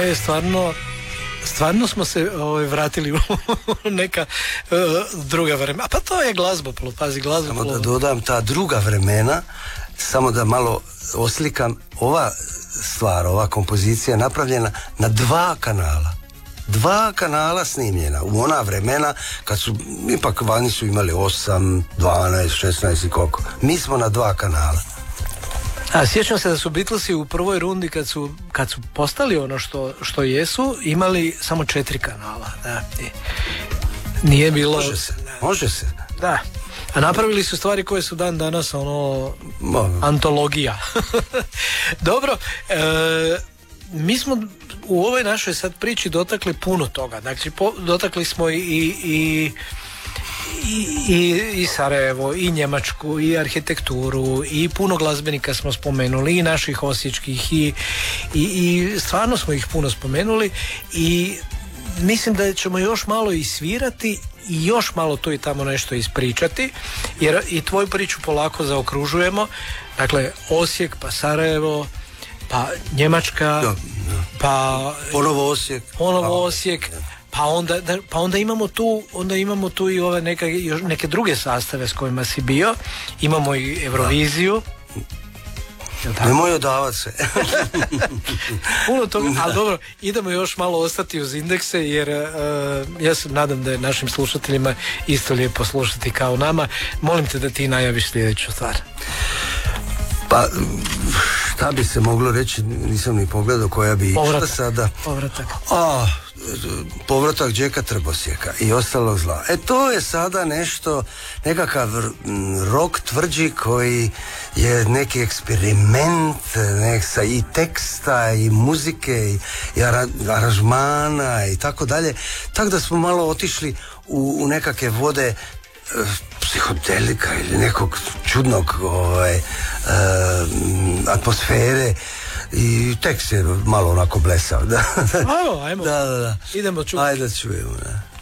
je stvarno smo se vratili u neka druga vremena. Pa to je glazboplo, pazi, glazboplo. Samo da dodam ta druga vremena, samo da malo oslikam, ova stvar, ova kompozicija je napravljena na 2 kanala. 2 kanala snimljena u ona vremena kad su, ipak vani su imali 8, 12, 16 i koliko. Mi smo na 2 kanala. A sjećam se da su Beatlesi u prvoj rundi kad su postali ono što jesu, imali samo 4 kanala. Da. Nije bilo... Može se. Da. A napravili su stvari koje su dan danas antologija. Dobro, mi smo u ovoj našoj sad priči dotakli puno toga. Znači, dotakli smo i Sarajevo, i Njemačku, i arhitekturu, i puno glazbenika smo spomenuli, i naših osječkih, i stvarno smo ih puno spomenuli, i mislim da ćemo još malo i svirati i još malo tu i tamo nešto ispričati, jer i tvoju priču polako zaokružujemo. Dakle, Osijek, pa Sarajevo, pa Njemačka, pa ponovo Osijek, pa onda imamo tu i ove neke druge sastave s kojima si bio. Imamo i Euroviziju. Nemoj odavati se. Puno toga, ali dobro, idemo još malo ostati uz indekse, jer ja se nadam da je našim slušateljima isto lijepo slušati kao nama. Molim te da ti najaviš sljedeću stvar. Pa, šta bi se moglo reći, nisam ni pogledao koja bi išla sada. Povratak Džeka Trbosjeka i ostalog zla. To je sada nekakav rock tvrđi koji je neki eksperiment sa i teksta i muzike i aranžmana i tako dalje. Tako da smo malo otišli u nekakve vode psihodelika ili nekog čudnog atmosfere, i tekst je malo onako blesav. Ajmo. Da. Idemo čuti. Ajde da čujemo, da.